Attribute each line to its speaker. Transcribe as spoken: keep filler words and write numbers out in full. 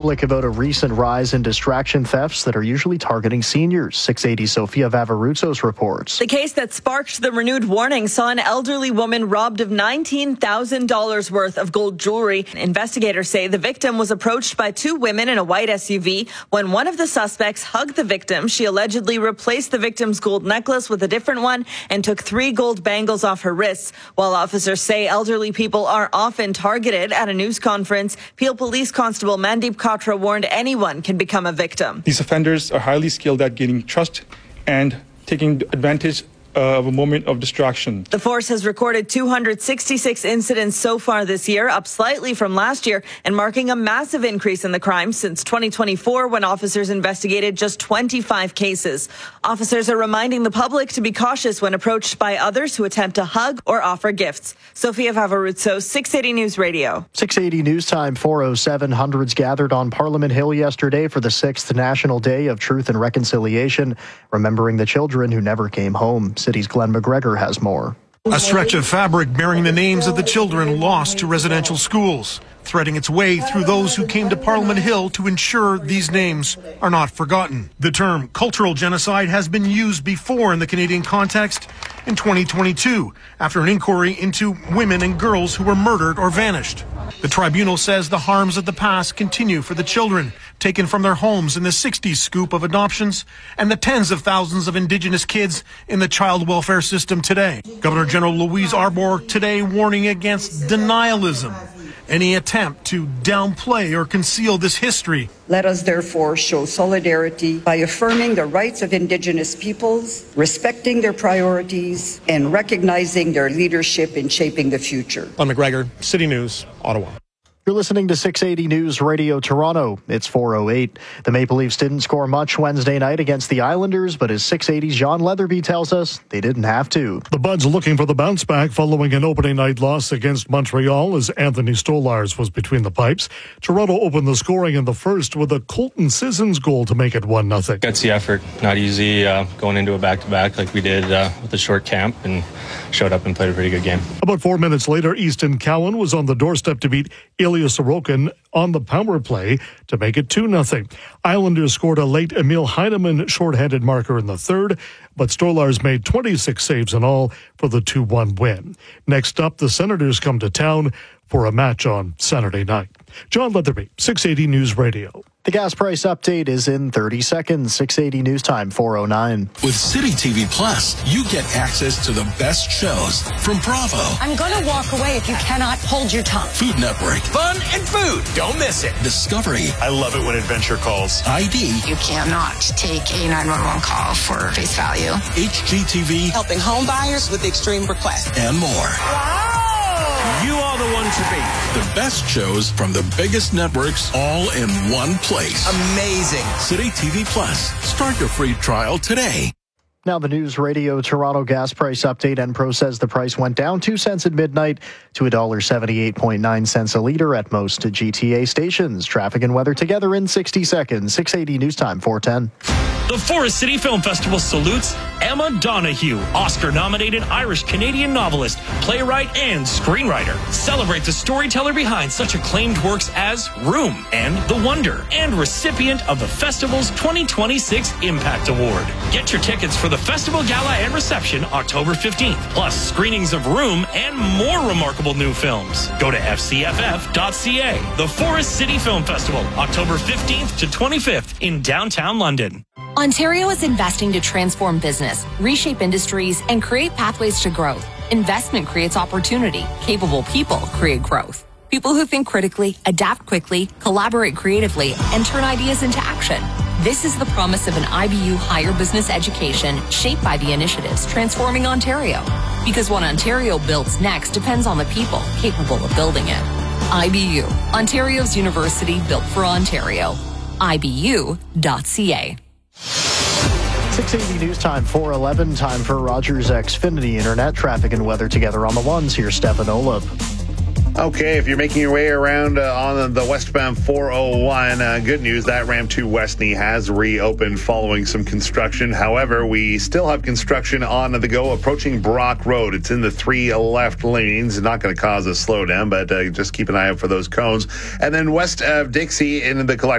Speaker 1: public about a recent rise in distraction thefts that are usually targeting seniors. six eighty Sofia Vavarutsos reports.
Speaker 2: The case that sparked the renewed warning saw an elderly woman robbed of nineteen thousand dollars worth of gold jewelry. Investigators say the victim was approached by two women in a white S U V. When one of the suspects hugged the victim, she allegedly replaced the victim's gold necklace with a different one and took three gold bangles off her wrists. While officers say elderly people are often targeted at a news conference, Peel Police Constable Mandeep Katra warned anyone can become a victim.
Speaker 3: These offenders are highly skilled at gaining trust and taking advantage of a moment of distraction.
Speaker 2: The force has recorded two hundred sixty-six incidents so far this year, up slightly from last year, and marking a massive increase in the crime since twenty twenty-four, when officers investigated just twenty-five cases. Officers are reminding the public to be cautious when approached by others who attempt to hug or offer gifts. Sofia Vavarutsos, six eighty News Radio.
Speaker 1: six eighty News Time, four oh seven. Hundreds gathered on Parliament Hill yesterday for the sixth National Day of Truth and Reconciliation, remembering the children who never came home. City's Glenn McGregor has more.
Speaker 4: A stretch of fabric bearing the names of the children lost to residential schools, threading its way through those who came to Parliament Hill to ensure these names are not forgotten. The term cultural genocide has been used before in the Canadian context in twenty twenty-two, after an inquiry into women and girls who were murdered or vanished. The tribunal says the harms of the past continue for the children taken from their homes in the sixties scoop of adoptions and the tens of thousands of Indigenous kids in the child welfare system today. Governor General Louise Arbour today warning against denialism, any attempt to downplay or conceal this history.
Speaker 5: Let us therefore show solidarity by affirming the rights of Indigenous peoples, respecting their priorities, and recognizing their leadership in shaping the future.
Speaker 4: Glenn McGregor, City News, Ottawa.
Speaker 1: You're listening to six eighty News Radio Toronto. It's four oh eight. The Maple Leafs didn't score much Wednesday night against the Islanders, but as six eighty's John Leatherby tells us, they didn't have to.
Speaker 6: The Buds looking for the bounce back following an opening night loss against Montreal as Anthony Stolarz was between the pipes. Toronto opened the scoring in the first with a Colton Sissons goal to make it one nothing.
Speaker 7: Gutsy effort. Not easy uh, going into a back-to-back like we did uh, with the short camp, and showed up and played a pretty good game.
Speaker 6: About four minutes later, Easton Cowan was on the doorstep to beat Ilya Sorokin on the power play to make it two nothing. Islanders scored a late Emil Heinemann shorthanded marker in the third, but Stolarz made twenty-six saves in all for the two one win. Next up, the Senators come to town for a match on Saturday night. John Leatherby, six eighty News Radio.
Speaker 1: The gas price update is in thirty seconds. six eighty News Time, four oh nine.
Speaker 8: With City T V Plus, you get access to the best shows from Bravo.
Speaker 9: I'm going to walk away if you cannot hold your tongue.
Speaker 8: Food Network.
Speaker 10: Fun and food. Don't miss it.
Speaker 8: Discovery.
Speaker 10: I love it when Adventure calls.
Speaker 8: I D.
Speaker 11: You cannot take a nine one one call for face value.
Speaker 8: H G T V.
Speaker 12: Helping home buyers with extreme requests.
Speaker 8: And more.
Speaker 12: Wow!
Speaker 10: You are the one to beat.
Speaker 8: The best shows from the biggest networks all in one place.
Speaker 10: Amazing.
Speaker 8: City T V Plus. Start your free trial today.
Speaker 1: Now the News Radio Toronto gas price update. Enpro says the price went down two cents at midnight to one dollar seventy-eight point nine cents a litre at most G T A stations. Traffic and weather together in sixty seconds. six eighty News Time, four ten.
Speaker 13: The Forest City Film Festival salutes Emma Donoghue, Oscar-nominated Irish-Canadian novelist, playwright, and screenwriter. Celebrate the storyteller behind such acclaimed works as Room and The Wonder, and recipient of the festival's twenty twenty-six Impact Award. Get your tickets for the festival gala and reception October fifteenth, plus screenings of Room and more remarkable new films. Go to f c f f dot c a. The Forest City Film Festival, October fifteenth to twenty-fifth in downtown London.
Speaker 14: Ontario is investing to transform business, reshape industries, and create pathways to growth. Investment creates opportunity. Capable people create growth. People who think critically, adapt quickly, collaborate creatively, and turn ideas into action. This is the promise of an I B U higher business education shaped by the initiatives transforming Ontario. Because what Ontario builds next depends on the people capable of building it. I B U, Ontario's university built for Ontario. I B U dot c a.
Speaker 1: six eighty News Time, four eleven. Time for Rogers Xfinity Internet. Traffic and weather together on the ones. Here's Stefan Olip.
Speaker 15: Okay, if you're making your way around uh, on the westbound four oh one, uh, good news, that Ramp two Westney has reopened following some construction. However, we still have construction on the go approaching Brock Road. It's in the three left lanes. Not going to cause a slowdown, but uh, just keep an eye out for those cones. And then west of Dixie in the collector.